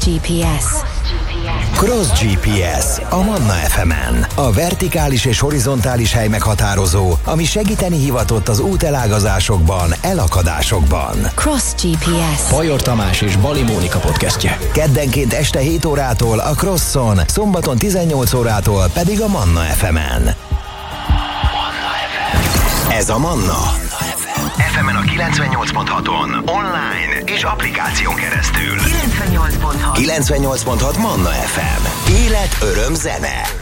GPS. Cross GPS a Manna FM-en. A vertikális és horizontális hely meghatározó, ami segíteni hivatott az útelágazásokban, elakadásokban. Cross GPS. Bajor Tamás és Bali Mónika podcastje. Keddenként este 7 órától a Crosson, szombaton 18 órától pedig a Manna FM-en. Ez a Manna. FM-en a 98.6-on, online és applikáción keresztül. 98.6. 98.6 Manna FM. Élet, öröm, zene.